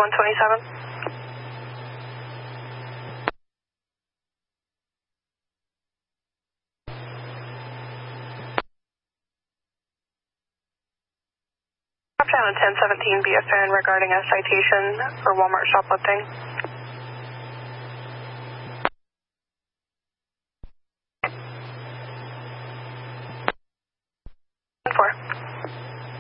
127. Channel 1017 BFN regarding a citation for Walmart shoplifting.